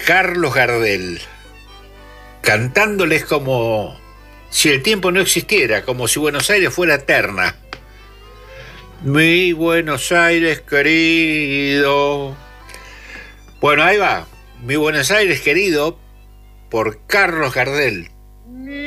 Carlos Gardel, cantándoles como si el tiempo no existiera, como si Buenos Aires fuera eterna. Mi Buenos Aires querido. Bueno, ahí va. Mi Buenos Aires querido por Carlos Gardel.